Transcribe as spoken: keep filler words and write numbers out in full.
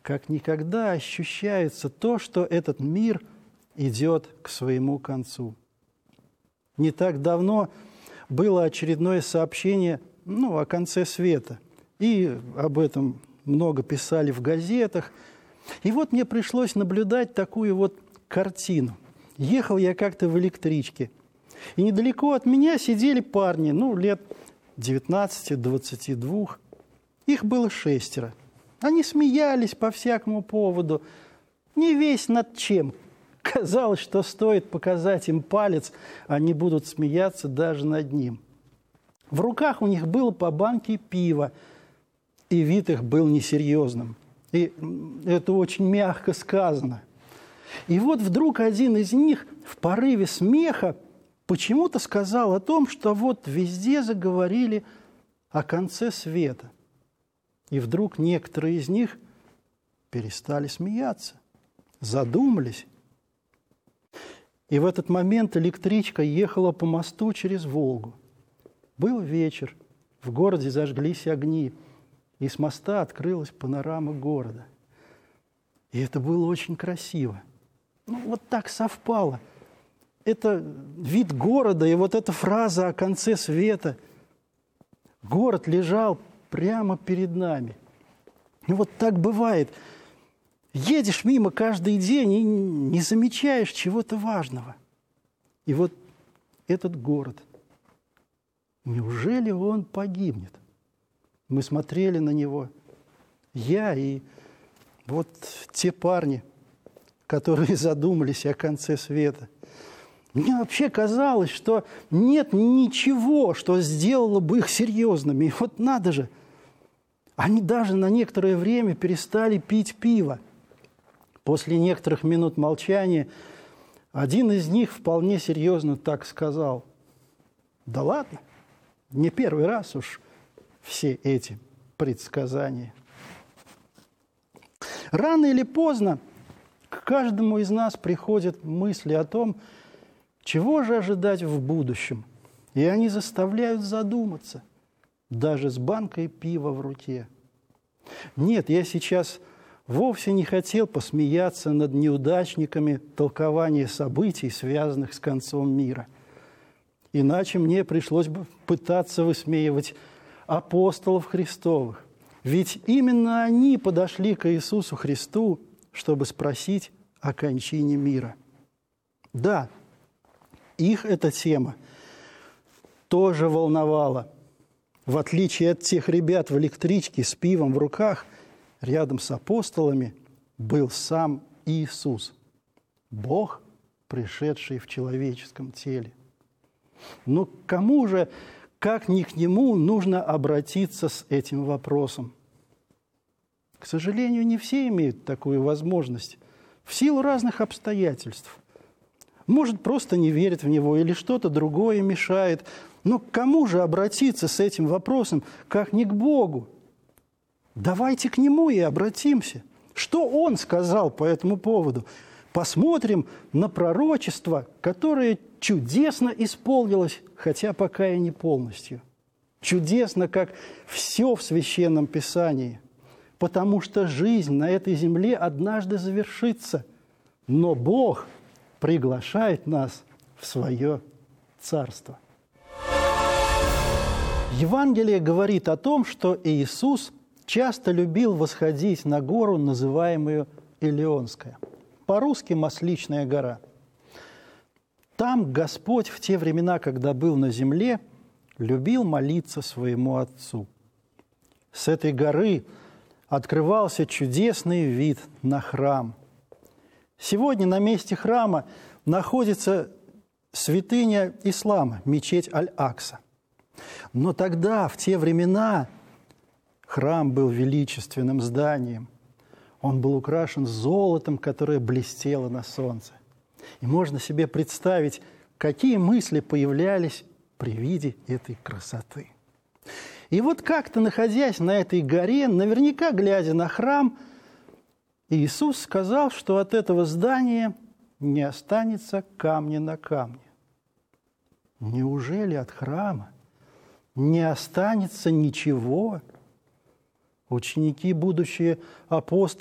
как никогда ощущается то, что этот мир идет к своему концу. Не так давно было очередное сообщение, ну, о конце света. И об этом много писали в газетах. И вот мне пришлось наблюдать такую вот картину. Ехал я как-то в электричке. И недалеко от меня сидели парни, ну, лет девятнадцати-двадцати двух. Их было шестеро. Они смеялись по всякому поводу, не весь над чем. Казалось, что стоит показать им палец, они будут смеяться даже над ним. В руках у них было по банке пива, и вид их был несерьезным. И это очень мягко сказано. И вот вдруг один из них в порыве смеха почему-то сказал о том, что вот везде заговорили о конце света. И вдруг некоторые из них перестали смеяться, задумались. И в этот момент электричка ехала по мосту через Волгу. Был вечер, в городе зажглись огни, и с моста открылась панорама города. И это было очень красиво. Ну, вот так совпало. Это вид города и вот эта фраза о конце света. Город лежал прямо перед нами. И вот так бывает. Едешь мимо каждый день и не замечаешь чего-то важного. И вот этот город, неужели он погибнет? Мы смотрели на него, я и вот те парни, которые задумались о конце света. Мне вообще казалось, что нет ничего, что сделало бы их серьезными. И вот надо же, они даже на некоторое время перестали пить пиво. После некоторых минут молчания один из них вполне серьезно так сказал: «Да ладно, не первый раз уж все эти предсказания». Рано или поздно к каждому из нас приходят мысли о том, чего же ожидать в будущем. И они заставляют задуматься, даже с банкой пива в руке. Нет, я сейчас вовсе не хотел посмеяться над неудачниками толкования событий, связанных с концом мира. Иначе мне пришлось бы пытаться высмеивать апостолов Христовых. Ведь именно они подошли к Иисусу Христу, чтобы спросить о кончине мира. Да, их эта тема тоже волновала. В отличие от тех ребят в электричке с пивом в руках, рядом с апостолами был сам Иисус, Бог, пришедший в человеческом теле. Но к кому же, как ни к нему, нужно обратиться с этим вопросом? К сожалению, не все имеют такую возможность в силу разных обстоятельств. Может, просто не верят в него или что-то другое мешает. Но к кому же обратиться с этим вопросом, как не к Богу? Давайте к Нему и обратимся. Что Он сказал по этому поводу? Посмотрим на пророчество, которое чудесно исполнилось, хотя пока и не полностью. Чудесно, как все в Священном Писании. Потому что жизнь на этой земле однажды завершится. Но Бог приглашает нас в свое Царство. Евангелие говорит о том, что Иисус часто любил восходить на гору, называемую Илионская. По-русски Масличная гора. Там Господь в те времена, когда был на земле, любил молиться своему Отцу. С этой горы открывался чудесный вид на храм. Сегодня на месте храма находится святыня ислама, мечеть Аль-Акса. Но тогда, в те времена, храм был величественным зданием. Он был украшен золотом, которое блестело на солнце. И можно себе представить, какие мысли появлялись при виде этой красоты. И вот как-то, находясь на этой горе, наверняка глядя на храм, Иисус сказал, что от этого здания не останется камня на камне. Неужели от храма не останется ничего? Ученики, будущие апостолы,